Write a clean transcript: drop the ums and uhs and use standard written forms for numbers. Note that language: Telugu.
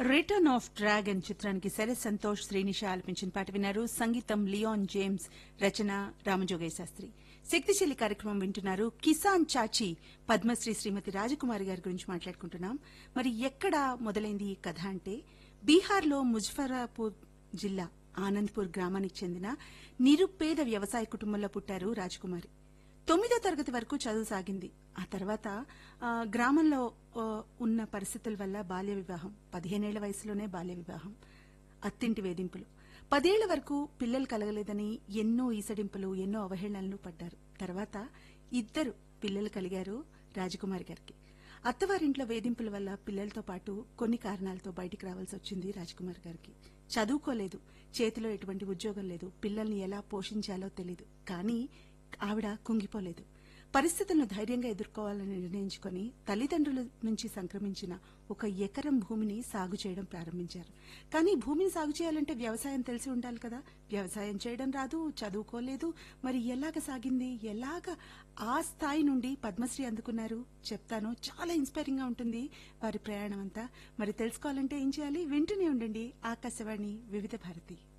రిటర్న్ ఆఫ్ డ్రాగన్ చిత్రానికి శరత్ సంతోష్ శ్రీనిష ఆలపించిన పాట విన్నారు. సంగీతం లియాన్ జేమ్స్, రచన రామజోగయ్య శాస్త్రి. శక్తిశీలి కార్యక్రమం వింటున్నారు. కిసాన్ చాచి పద్మశ్రీ శ్రీమతి రాజకుమారి గారి గురించి మాట్లాడుకుంటున్నాం. మరి ఎక్కడ మొదలైంది ఈ కథ అంటే బీహార్లో ముజఫరాపూర్ జిల్లా ఆనంద్పూర్ గ్రామానికి చెందిన నిరుపేద వ్యవసాయ కుటుంబంలో పుట్టారు రాజకుమారి. 9వ తరగతి వరకు చదువు సాగింది. ఆ తర్వాత గ్రామంలో ఉన్న పరిస్థితుల వల్ల బాల్య వివాహం, 15 ఏళ్ల వయసులోనే బాల్య వివాహం, అత్తింటి వేధింపులు, 10 ఏళ్ల వరకు పిల్లలు కలగలేదని ఎన్నో ఈసడింపులు, ఎన్నో అవహేళనలు పడ్డారు. తర్వాత 2 పిల్లలు కలిగారు రాజకుమారి గారికి. అత్తవారింట్లో వేధింపుల వల్ల పిల్లలతో పాటు కొన్ని కారణాలతో బయటికి రావాల్సి వచ్చింది రాజకుమారి గారికి. చదువుకోలేదు, చేతిలో ఎటువంటి ఉద్యోగం లేదు, పిల్లల్ని ఎలా పోషించాలో తెలీదు. కానీ ఆవిడ కుంగిపోలేదు. పరిస్థితులను ధైర్యంగా ఎదుర్కోవాలని నిర్ణయించుకుని తల్లిదండ్రుల నుంచి సంక్రమించిన 1 ఎకరం భూమిని సాగు చేయడం ప్రారంభించారు. కానీ భూమిని సాగు చేయాలంటే వ్యవసాయం తెలిసి ఉండాలి కదా. వ్యవసాయం చేయడం రాదు, చదువుకోలేదు. మరి ఎలాగ సాగింది, ఎలాగ ఆ స్థాయి నుండి పద్మశ్రీ అందుకున్నారు చెప్తాను. చాలా ఇన్స్పైరింగ్ గా ఉంటుంది వారి ప్రయాణం అంతా. మరి తెలుసుకోవాలంటే ఏం చేయాలి? వింటూనే ఉండండి ఆకాశవాణి వివిధ భారతి.